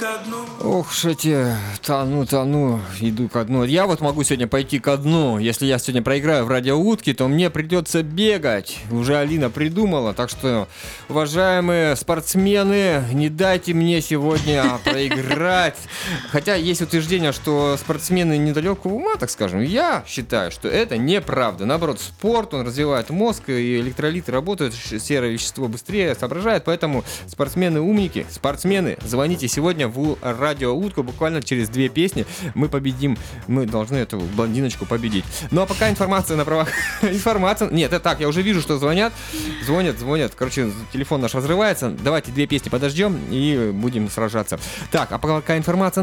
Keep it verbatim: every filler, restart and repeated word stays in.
Ох уж эти, тону, тону, иду ко дну. Я вот могу сегодня пойти ко дну. Если я сегодня проиграю в радиоутке, то мне придется бегать. Уже Алина придумала. Так что, уважаемые спортсмены, не дайте мне сегодня проиграть. Хотя есть утверждение, что спортсмены недалекого ума, так скажем. Я считаю, что это неправда. Наоборот, спорт, он развивает мозг, и электролиты работают, серое вещество быстрее соображает. Поэтому спортсмены умники, спортсмены, звоните сегодня в радиоутку. Буквально через две песни мы победим. Мы должны эту блондиночку победить. Ну а пока информация на правах... Информация... Нет, это так, я уже вижу, что звонят. Звонят, звонят. Короче, телефон наш разрывается. Давайте две песни подождем и будем сражаться. Так, а пока информация